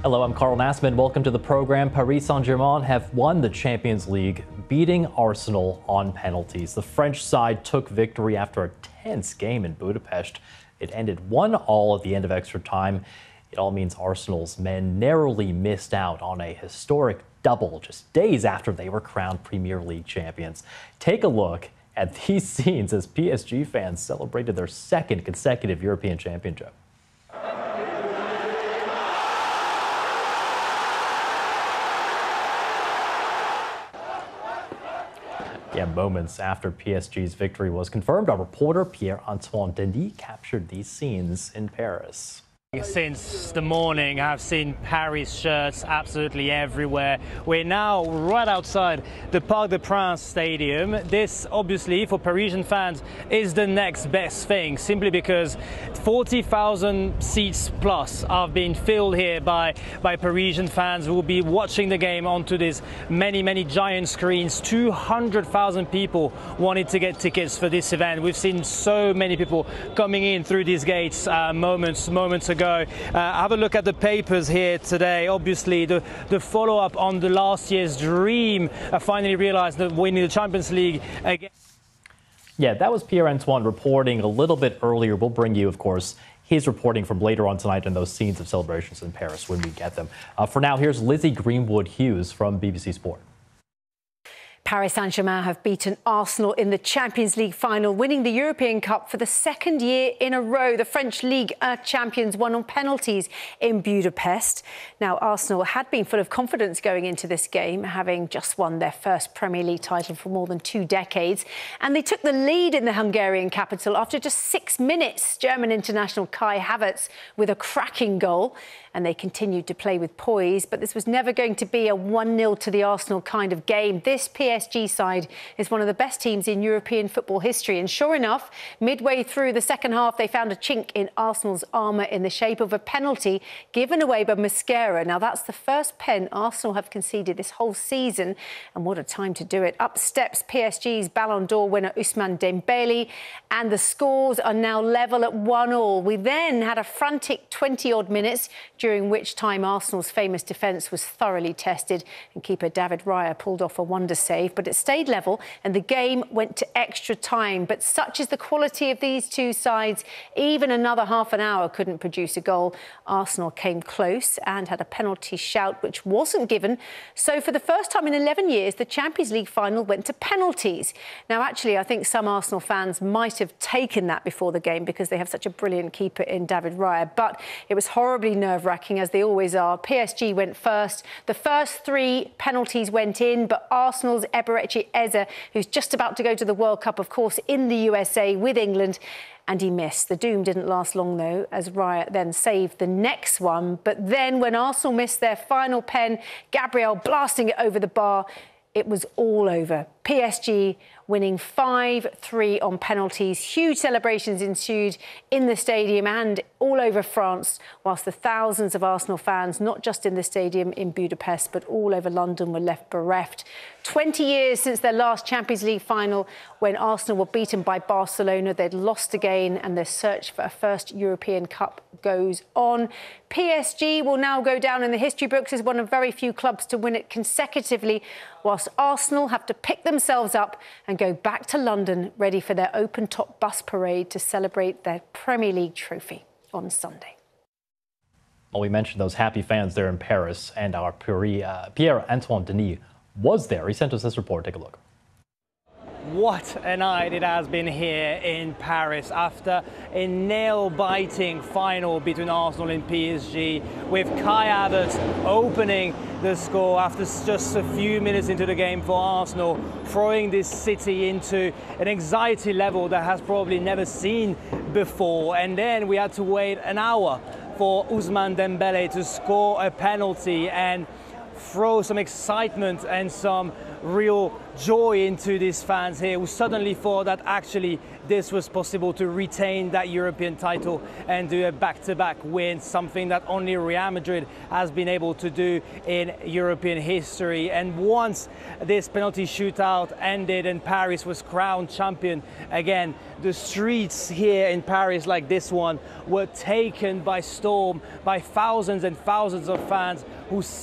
Hello, I'm Carl Nassman. Welcome to the program. Paris Saint-Germain have won the Champions League, beating Arsenal on penalties. The French side took victory after a tense game in Budapest. It ended 1-1 at the end of extra time. It all means Arsenal's men narrowly missed out on a historic double just days after they were crowned Premier League champions. Take a look at these scenes as PSG fans celebrated their second consecutive European championship. Yeah, moments after PSG's victory was confirmed, our reporter Pierre-Antoine Denis captured these scenes in Paris. Since the morning, I've seen Paris shirts absolutely everywhere. We're now right outside the Parc des Princes stadium. This, obviously, for Parisian fans, is the next best thing, simply because 40,000 seats plus have been filled here by Parisian fans who will be watching the game onto these many giant screens. 200,000 people wanted to get tickets for this event. We've seen so many people coming in through these gates moments ago. Have a look at the papers here today. Obviously, the follow-up on the last year's dream finally realized that winning the Champions League again. Yeah, that was Pierre-Antoine reporting a little bit earlier. We'll bring you, of course, his reporting from later on tonight and those scenes of celebrations in Paris when we get them. For now, here's Lizzie Greenwood-Hughes from BBC Sport. Paris Saint-Germain have beaten Arsenal in the Champions League final, winning the European Cup for the second year in a row. The French Ligue 1 champions won on penalties in Budapest. Now, Arsenal had been full of confidence going into this game, having just won their first Premier League title for more than 2 decades. And they took the lead in the Hungarian capital after just 6 minutes. German international Kai Havertz with a cracking goal. And they continued to play with poise, but this was never going to be a 1-0 to the Arsenal kind of game. This PSG side is one of the best teams in European football history. And sure enough, midway through the second half, they found a chink in Arsenal's armour in the shape of a penalty given away by Mosquera. Now, that's the first pen Arsenal have conceded this whole season. And what a time to do it. Up steps PSG's Ballon d'Or winner Ousmane Dembele. And the scores are now level at 1-1. We then had a frantic 20-odd minutes, during which time Arsenal's famous defence was thoroughly tested and keeper David Raya pulled off a wonder save. But it stayed level and the game went to extra time. But such is the quality of these two sides, even another half an hour couldn't produce a goal. Arsenal came close and had a penalty shout which wasn't given. So for the first time in 11 years, the Champions League final went to penalties. Now, actually, I think some Arsenal fans might have taken that before the game because they have such a brilliant keeper in David Raya. But it was horribly nerve-wracking, as they always are. PSG went first. The first 3 penalties went in, but Arsenal's Eberechi Eze, who's just about to go to the World Cup, of course, in the USA with England, and he missed. The doom didn't last long, though, as Raya then saved the next one. But then when Arsenal missed their final pen, Gabriel blasting it over the bar, it was all over. PSG winning 5-3 on penalties. Huge celebrations ensued in the stadium and all over France, whilst the thousands of Arsenal fans, not just in the stadium in Budapest, but all over London, were left bereft. 20 years since their last Champions League final, when Arsenal were beaten by Barcelona. They'd lost again, and their search for a first European Cup goes on. PSG will now go down in the history books as one of very few clubs to win it consecutively, whilst Arsenal have to pick themselves up and go back to London, ready for their open-top bus parade to celebrate their Premier League trophy on Sunday. Well, we mentioned those happy fans there in Paris, and our Pierre-Antoine Denis was there. He sent us this report. Take a look. What a night it has been here in Paris after a nail-biting final between Arsenal and PSG, with Kai Havertz opening the score after just a few minutes into the game for Arsenal, throwing this city into an anxiety level that has probably never seen before. And then we had to wait an hour for Ousmane Dembele to score a penalty and throw some excitement and some real joy into these fans here who suddenly thought that actually this was possible to retain that European title and do a back-to-back win, something that only Real Madrid has been able to do in European history. And once this penalty shootout ended and Paris was crowned champion again, the streets here in Paris, like this one, were taken by storm by thousands and thousands of fans who